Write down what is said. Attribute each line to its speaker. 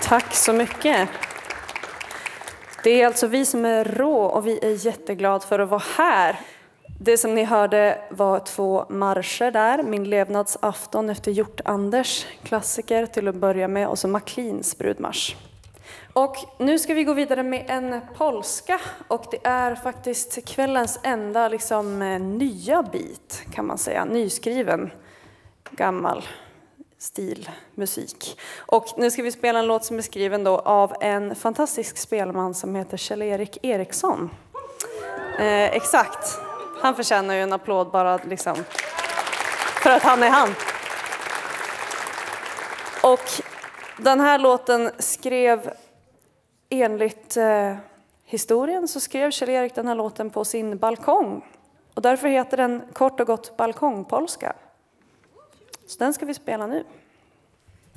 Speaker 1: Tack så mycket. Det är alltså vi som är Rå och vi är jätteglada för att vara här. Det som ni hörde var 2 marscher där. Min levnadsafton efter Hjort-Anders, klassiker till att börja med, och så MacLeans brudmarsch. Och nu ska vi gå vidare med en polska, och det är faktiskt kvällens enda nya bit, kan man säga. Nyskriven, gammal stilmusik. Och nu ska vi spela en låt som är skriven då av en fantastisk spelman som heter Kjell-Erik Eriksson. Exakt. Han förtjänar ju en applåd bara för att han är han. Och den här låten skrev, enligt historien, så skrev Kjell-Erik den här låten på sin balkong. Och därför heter den kort och gott balkongpolska. Så den ska vi spela nu.